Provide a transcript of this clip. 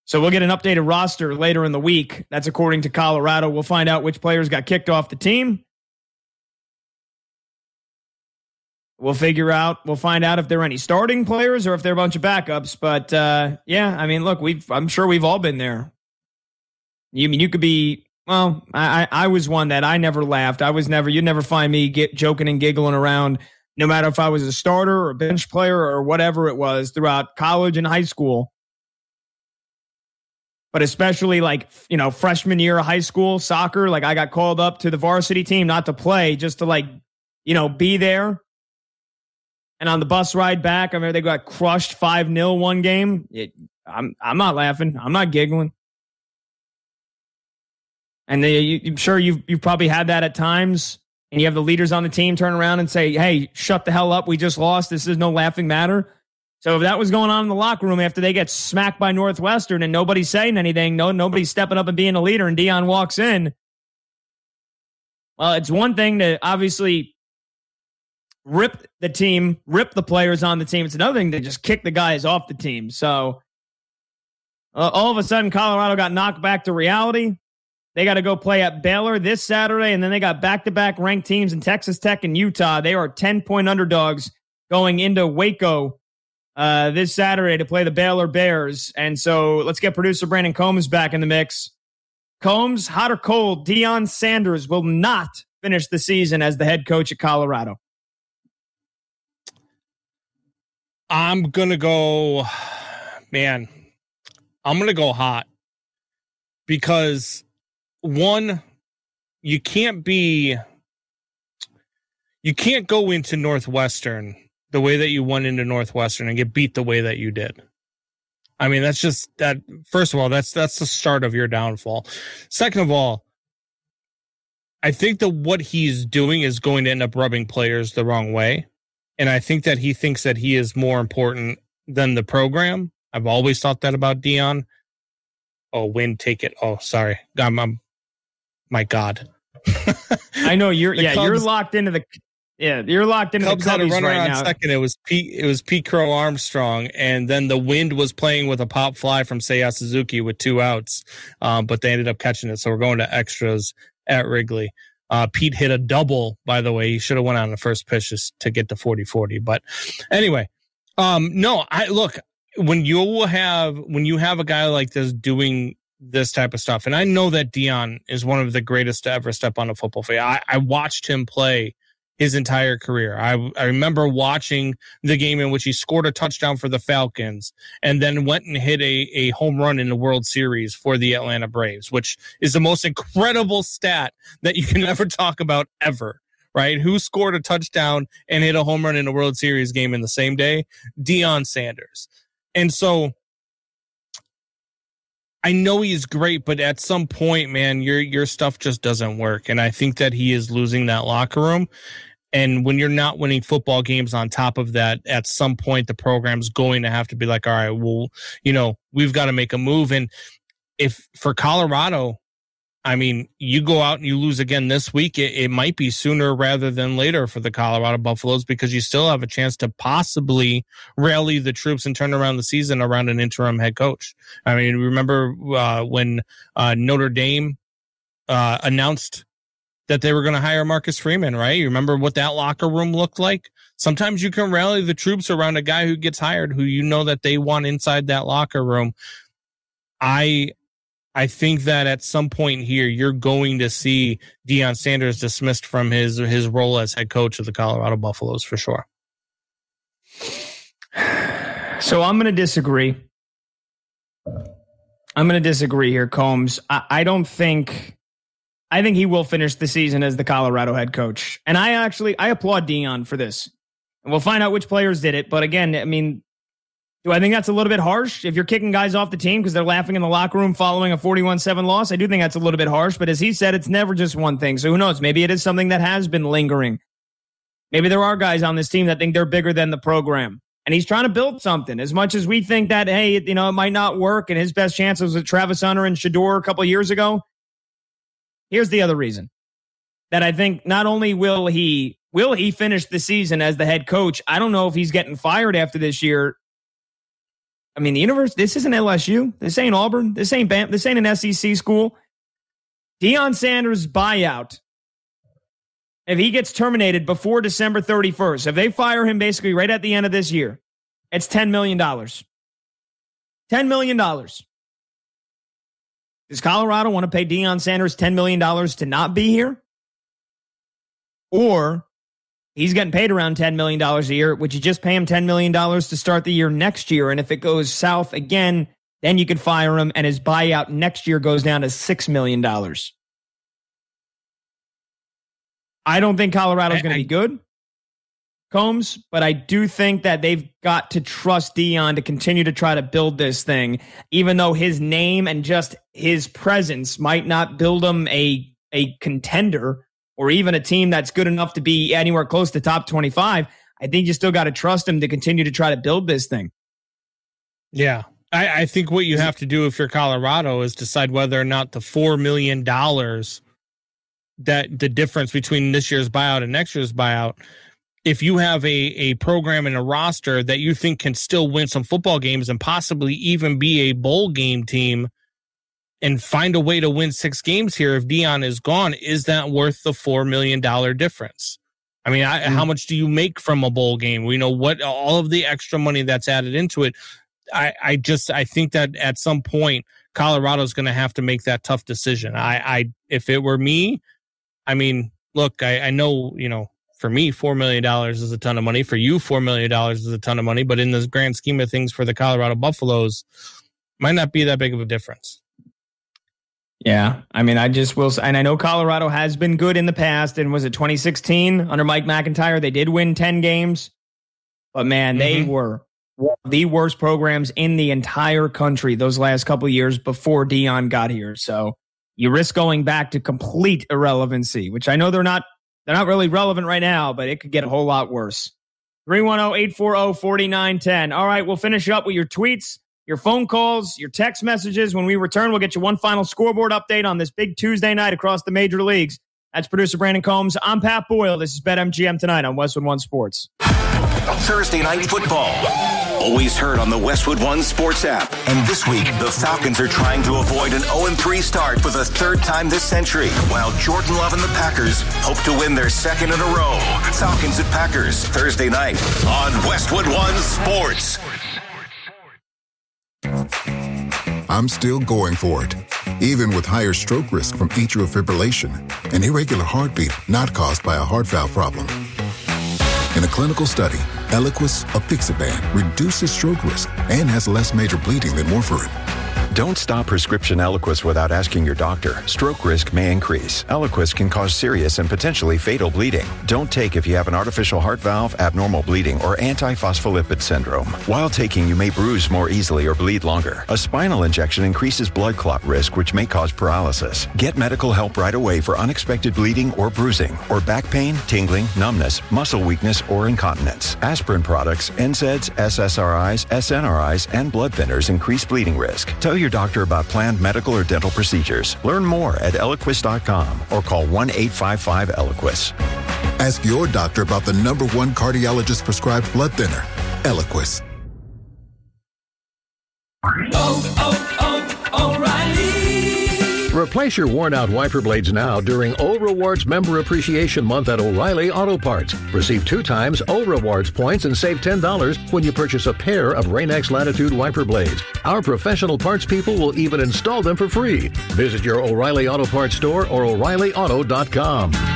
So we'll get an updated roster later in the week. That's according to Colorado. We'll find out which players got kicked off the team. We'll find out if there are any starting players or if they're a bunch of backups. But yeah, I mean, look, I'm sure we've all been there. You could be, well, I was one that I never laughed. You'd never find me joking and giggling around, no matter if I was a starter or a bench player or whatever it was throughout college and high school. But especially freshman year of high school soccer, I got called up to the varsity team, not to play, just to be there. And on the bus ride back, I remember they got crushed 5-0 one game. I'm not laughing. I'm not giggling. And I'm sure you've probably had that at times. And you have the leaders on the team turn around and say, hey, shut the hell up. We just lost. This is no laughing matter. So if that was going on in the locker room after they get smacked by Northwestern and nobody's saying anything, nobody's stepping up and being a leader, and Deion walks in, well, it's one thing to obviously rip the players on the team. It's another thing to just kick the guys off the team. So all of a sudden, Colorado got knocked back to reality. They got to go play at Baylor this Saturday, and then they got back-to-back ranked teams in Texas Tech and Utah. They are 10-point underdogs going into Waco this Saturday to play the Baylor Bears. And so let's get producer Brandon Combs back in the mix. Combs, hot or cold, Deion Sanders will not finish the season as the head coach at Colorado. I'm going to go hot because, one, you can't go into Northwestern the way that you went into Northwestern and get beat the way that you did. I mean, that's just that. First of all, that's the start of your downfall. Second of all, I think that what he's doing is going to end up rubbing players the wrong way. And I think that he thinks that he is more important than the program. I've always thought that about Deion. Oh, win, take it. Oh, sorry. My God. I know you're locked into the you're locked into Cubs the Cubbies had a runner right on now. Second. It was Pete Crow Armstrong, and then the Wind was playing with a pop fly from Seiya Suzuki with 2 outs, but they ended up catching it. So we're going to extras at Wrigley. Pete hit a double, by the way. He should have went on the first pitch to get to 40-40. But anyway, when you have a guy like this doing this type of stuff, and I know that Deion is one of the greatest to ever step on a football field. I watched him play his entire career. I remember watching the game in which he scored a touchdown for the Falcons and then went and hit a home run in the World Series for the Atlanta Braves, which is the most incredible stat that you can ever talk about ever, right? Who scored a touchdown and hit a home run in a World Series game in the same day? Deion Sanders. And so I know he's great, but at some point, man, your stuff just doesn't work. And I think that he is losing that locker room. And when you're not winning football games on top of that, at some point, the program's going to have to be like, all right, well, we've got to make a move. And if for Colorado, I mean, you go out and you lose again this week, it might be sooner rather than later for the Colorado Buffaloes, because you still have a chance to possibly rally the troops and turn around the season around an interim head coach. I mean, remember when Notre Dame announced that they were going to hire Marcus Freeman, right? You remember what that locker room looked like? Sometimes you can rally the troops around a guy who gets hired, who you know that they want inside that locker room. I think that at some point here, you're going to see Deion Sanders dismissed from his role as head coach of the Colorado Buffaloes for sure. So I'm going to disagree. Here, Combs. I think he will finish the season as the Colorado head coach. And I applaud Deion for this. And we'll find out which players did it. But again, I mean, do I think that's a little bit harsh? If you're kicking guys off the team because they're laughing in the locker room following a 41-7 loss, I do think that's a little bit harsh. But as he said, it's never just one thing. So who knows? Maybe it is something that has been lingering. Maybe there are guys on this team that think they're bigger than the program. And he's trying to build something. As much as we think that, hey, it might not work, and his best chance was with Travis Hunter and Shedeur a couple of years ago. Here's the other reason that I think not only will he finish the season as the head coach, I don't know if he's getting fired after this year. I mean, this isn't LSU. This ain't Auburn. This ain't Bam. This ain't an SEC school. Deion Sanders' buyout, if he gets terminated before December 31st, if they fire him basically right at the end of this year, it's $10 million. $10 million. Does Colorado want to pay Deion Sanders $10 million to not be here? Or he's getting paid around $10 million a year. Would you just pay him $10 million to start the year next year? And if it goes south again, then you could fire him and his buyout next year goes down to $6 million. I don't think Colorado's going to be good, Combs, but I do think that they've got to trust Deion to continue to try to build this thing, even though his name and just his presence might not build him a contender or even a team that's good enough to be anywhere close to top 25. I think you still got to trust him to continue to try to build this thing. Yeah. I think what you have to do if you're Colorado is decide whether or not the $4 million, that the difference between this year's buyout and next year's buyout, if you have a program and a roster that you think can still win some football games and possibly even be a bowl game team and find a way to win 6 games here if Deion is gone, is that worth the $4 million difference? I mean, how much do you make from a bowl game? We know what all of the extra money that's added into it. I think that at some point Colorado's going to have to make that tough decision. If it were me, I mean, look, I know, for me, $4 million is a ton of money. For you, $4 million is a ton of money. But in the grand scheme of things for the Colorado Buffaloes, might not be that big of a difference. Yeah, I mean, I just will, and I know Colorado has been good in the past. And was it 2016 under Mike McIntyre? They did win 10 games, but man, they were one of the worst programs in the entire country those last couple of years before Deion got here. So you risk going back to complete irrelevancy, which I know they're not really relevant right now, but it could get a whole lot worse. 310-840-4910. All right, we'll finish up with your tweets, your phone calls, your text messages. When we return, we'll get you one final scoreboard update on this big Tuesday night across the major leagues. That's producer Brandon Combs. I'm Pat Boyle. This is BetMGM Tonight on Westwood One Sports. Thursday Night Football. Always heard on the Westwood One Sports app. And this week, the Falcons are trying to avoid an 0-3 start for the third time this century, while Jordan Love and the Packers hope to win their second in a row. Falcons at Packers, Thursday night on Westwood One Sports. I'm still going for it, even with higher stroke risk from atrial fibrillation, an irregular heartbeat not caused by a heart valve problem. In a clinical study, Eliquis, apixaban, reduces stroke risk and has less major bleeding than warfarin. Don't stop prescription Eliquis without asking your doctor. Stroke risk may increase. Eliquis can cause serious and potentially fatal bleeding. Don't take if you have an artificial heart valve, abnormal bleeding, or antiphospholipid syndrome. While taking, you may bruise more easily or bleed longer. A spinal injection increases blood clot risk, which may cause paralysis. Get medical help right away for unexpected bleeding or bruising, or back pain, tingling, numbness, muscle weakness, or incontinence. Aspirin products, NSAIDs, SSRIs, SNRIs, and blood thinners increase bleeding risk. Tell your doctor about planned medical or dental procedures. Learn more at Eliquis.com or call 1-855-ELIQUIS. Ask your doctor about the #1 cardiologist prescribed blood thinner, Eliquis. O'Reilly. Replace your worn-out wiper blades now during O Rewards Member Appreciation Month at O'Reilly Auto Parts. Receive 2 times O Rewards points and save $10 when you purchase a pair of Rain-X Latitude wiper blades. Our professional parts people will even install them for free. Visit your O'Reilly Auto Parts store or O'ReillyAuto.com.